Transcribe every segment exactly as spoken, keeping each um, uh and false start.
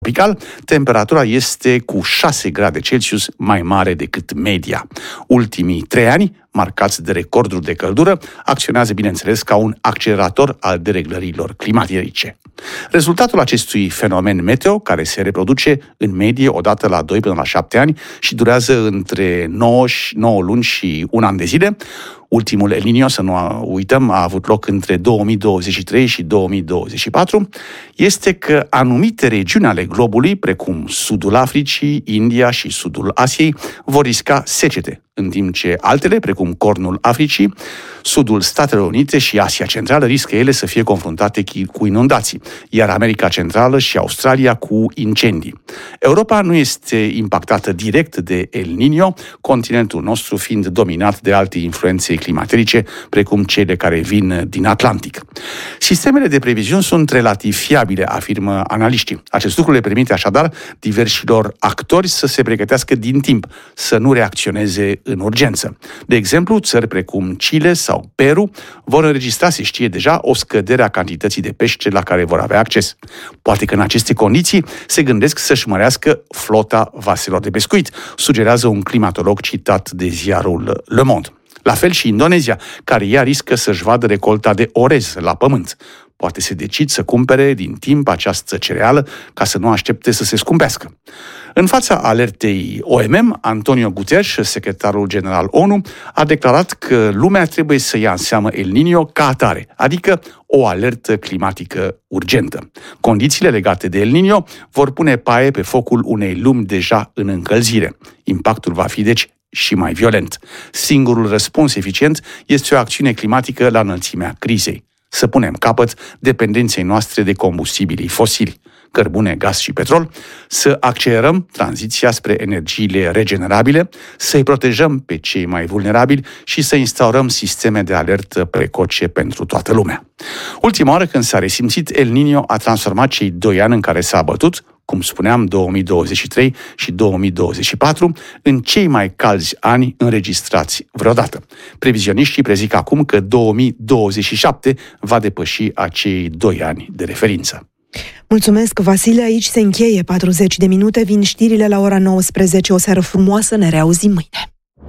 tropical, temperatura este cu șase grade Celsius mai mare decât media. Ultimii trei ani, marcați de recorduri de căldură, acționează, bineînțeles, ca un accelerator al dereglărilor climatice. Rezultatul acestui fenomen meteo, care se reproduce în medie odată la doi până la șapte ani și durează între nouă luni și un an de zile, ultimul El Niño, să nu uităm, a avut loc între două mii douăzeci și trei și două mii douăzeci și patru, este că anumite regiuni ale globului, precum Sudul Africii, India și Sudul Asiei, vor risca secete, în timp ce altele, precum Cornul Africii, Sudul Statelor Unite și Asia Centrală, riscă ele să fie confruntate cu inundații, iar America Centrală și Australia cu incendii. Europa nu este impactată direct de El Niño, continentul nostru fiind dominat de alte influențe climaterice, precum cele care vin din Atlantic. Sistemele de previziuni sunt relativ fiabile, afirmă analiștii. Acest lucru le permite așadar diversilor actori să se pregătească din timp, să nu reacționeze în urgență. De exemplu, țări precum Chile sau Peru vor înregistra, se știe deja, o scădere a cantității de pește la care vor avea acces. Poate că în aceste condiții se gândesc să-și mărească flota vaselor de pescuit, sugerează un climatolog citat de ziarul Le Monde. La fel și Indonezia, care ea riscă să-și vadă recolta de orez la pământ. Poate se decid să cumpere din timp această cereală ca să nu aștepte să se scumpească. În fața alertei O M M, Antonio Guterres, secretarul general O N U, a declarat că lumea trebuie să ia în seamă El Niño ca atare, adică o alertă climatică urgentă. Condițiile legate de El Niño vor pune paie pe focul unei lumi deja în încălzire. Impactul va fi, deci, și mai violent. Singurul răspuns eficient este o acțiune climatică la înălțimea crizei. Să punem capăt dependenței noastre de combustibilii fosili, cărbune, gaz și petrol, să accelerăm tranziția spre energiile regenerabile, să-i protejăm pe cei mai vulnerabili și să instaurăm sisteme de alertă precoce pentru toată lumea. Ultima oară când s-a resimțit, El Niño a transformat cei doi ani în care s-a bătut, cum spuneam, două mii douăzeci și trei și două mii douăzeci și patru, în cei mai calzi ani înregistrați vreodată. Previzioniștii prezic acum că două mii douăzeci și șapte va depăși acei doi ani de referință. Mulțumesc, Vasile. Aici se încheie patruzeci de minute. Vin știrile la ora nouăsprezece. O seară frumoasă, ne reauzim mâine.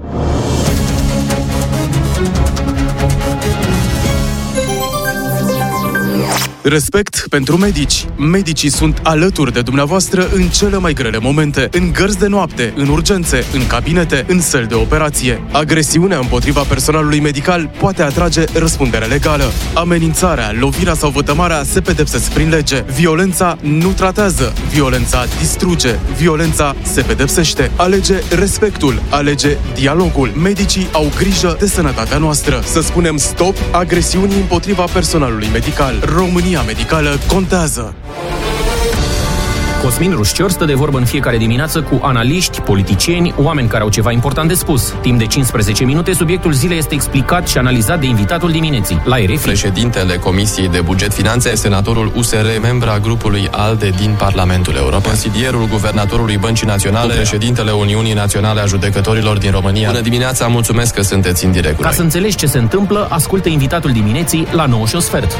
Respect pentru medici. Medicii sunt alături de dumneavoastră în cele mai grele momente, în gărzi de noapte, în urgențe, în cabinete, în săli de operație. Agresiunea împotriva personalului medical poate atrage răspundere legală. Amenințarea, lovirea sau vătămarea se pedepsesc prin lege. Violența nu tratează, violența distruge, violența se pedepsește. Alege respectul, alege dialogul. Medicii au grijă de sănătatea noastră. Să spunem stop agresiunii împotriva personalului medical. România medicală contează. Cosmin Rușcior stă de vorbă în fiecare dimineață cu analiști, politicieni, oameni care au ceva important de spus. Timp de cincisprezece minute, subiectul zilei este explicat și analizat de invitatul dimineții. La R F I. Președintele Comisiei de Buget Finanțe, senatorul U S R, membra grupului ALDE din Parlamentul European, consilierul guvernatorului Băncii Naționale, președintele Uniunii Naționale a Judecătorilor din România. Bună dimineața, mulțumesc că sunteți în direct. Ca să înțelegi ce se întâmplă, ascultă invitatul dimineții la nouă și un sfert.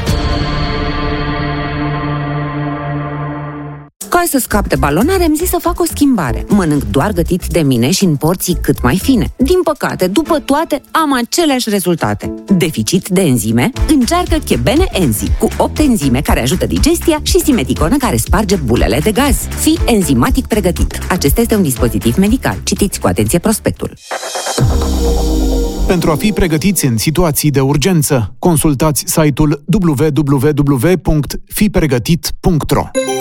Ca să scap de balonare, am zis să fac o schimbare. Mănânc doar gătit de mine și în porții cât mai fine. Din păcate, după toate, am aceleași rezultate. Deficit de enzime? Încearcă Chebene Enzi, cu opt enzime care ajută digestia și Simeticonă care sparge bulele de gaz. Fii enzimatic pregătit. Acesta este un dispozitiv medical. Citiți cu atenție prospectul. Pentru a fi pregătiți în situații de urgență, consultați site-ul w w w punct fi pregătit punct r o.